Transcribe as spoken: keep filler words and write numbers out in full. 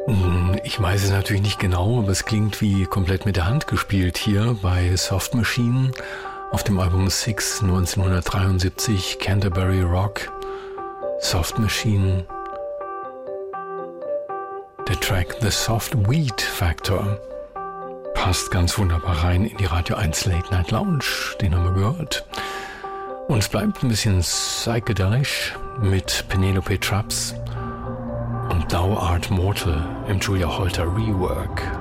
Ich weiß es natürlich nicht genau, aber es klingt wie komplett mit der Hand gespielt hier bei Soft Machine auf dem Album Six neunzehnhundertdreiundsiebzig, Canterbury Rock. Soft Machine. Der Track The Soft Weed Factor passt ganz wunderbar rein in die Radio eins Late Night Lounge, den haben wir gehört. Und es bleibt ein bisschen psychedelisch mit Penelope Traps und Thou Art Mortal im Julia Holter Rework.